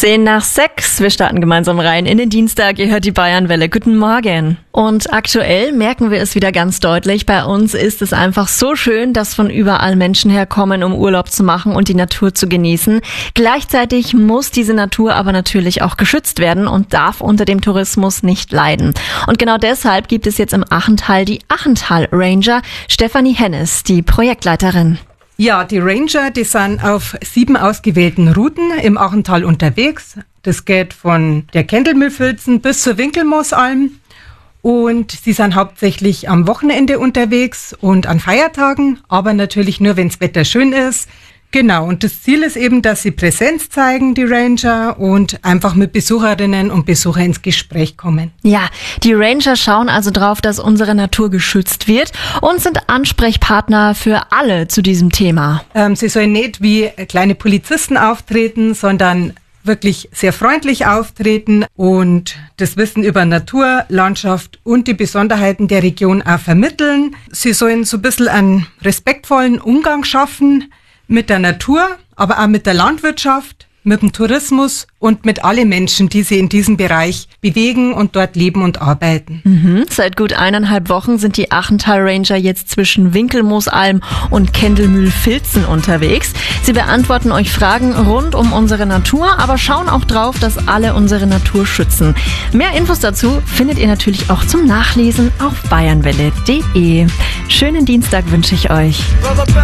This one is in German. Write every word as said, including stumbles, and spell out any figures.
Zehn nach sechs. Wir starten gemeinsam rein in den Dienstag. Ihr hört die Bayernwelle. Guten Morgen. Und aktuell merken wir es wieder ganz deutlich. Bei uns ist es einfach so schön, dass von überall Menschen herkommen, um Urlaub zu machen und die Natur zu genießen. Gleichzeitig muss diese Natur aber natürlich auch geschützt werden und darf unter dem Tourismus nicht leiden. Und genau deshalb gibt es jetzt im Achental die Achental Ranger. Stefanie Hennes, die Projektleiterin. Ja, die Ranger, die sind auf sieben ausgewählten Routen im Achental unterwegs. Das geht von der Kendelmühlfilzen bis zur Winkelmoosalm. Und sie sind hauptsächlich am Wochenende unterwegs und an Feiertagen, aber natürlich nur, wenn das Wetter schön ist. Genau, und das Ziel ist eben, dass sie Präsenz zeigen, die Ranger, und einfach mit Besucherinnen und Besuchern ins Gespräch kommen. Ja, die Ranger schauen also drauf, dass unsere Natur geschützt wird und sind Ansprechpartner für alle zu diesem Thema. Ähm, sie sollen nicht wie kleine Polizisten auftreten, sondern wirklich sehr freundlich auftreten und das Wissen über Natur, Landschaft und die Besonderheiten der Region auch vermitteln. Sie sollen so ein bisschen einen respektvollen Umgang schaffen mit der Natur, aber auch mit der Landwirtschaft, mit dem Tourismus und mit allen Menschen, die sich in diesem Bereich bewegen und dort leben und arbeiten. Mhm. Seit gut eineinhalb Wochen sind die Achental Ranger jetzt zwischen Winkelmoosalm und Kendelmühl-Filzen unterwegs. Sie beantworten euch Fragen rund um unsere Natur, aber schauen auch drauf, dass alle unsere Natur schützen. Mehr Infos dazu findet ihr natürlich auch zum Nachlesen auf bayernwelle punkt de. Schönen Dienstag wünsche ich euch.